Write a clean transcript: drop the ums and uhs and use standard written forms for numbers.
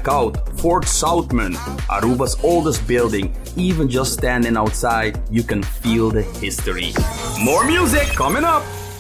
check out Fort Southman, Aruba's oldest building. Even just standing outside, you can feel the history. More music coming up!